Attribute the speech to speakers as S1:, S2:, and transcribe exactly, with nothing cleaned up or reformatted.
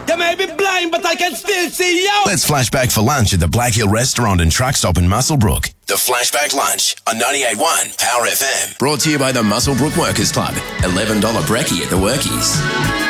S1: You may be blind, but I can still see you.
S2: Let's flash back for lunch at the Black Hill Restaurant and Truck Stop in Muswellbrook. The Flashback Lunch on ninety-eight point one Power F M. Brought to you by the Muswellbrook Workers Club. eleven dollars brekkie at the Workies.